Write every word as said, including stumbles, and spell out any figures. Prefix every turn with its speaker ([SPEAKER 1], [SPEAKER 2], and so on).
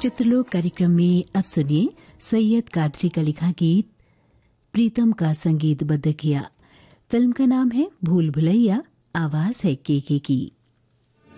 [SPEAKER 1] चित्रलोक कार्यक्रम में अब सुनिए सैयद कादरी का लिखा गीत प्रीतम का संगीतबद्ध किया। फिल्म का नाम है भूल भुलैया, आवाज है केके की।